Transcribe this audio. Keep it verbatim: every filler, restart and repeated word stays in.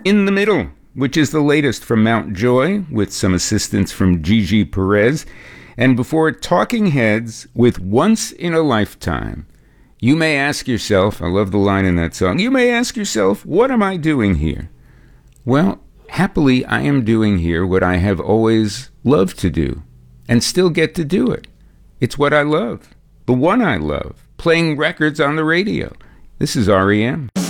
In the Middle, which is the latest from Mount Joy, with some assistance from Gigi Perez. And before Talking Heads with Once in a Lifetime. You may ask yourself, I love the line in that song, you may ask yourself, what am I doing here? Well, happily, I am doing here what I have always loved to do, and still get to do it. It's what I love, the one I love, playing records on the radio. This is R E M.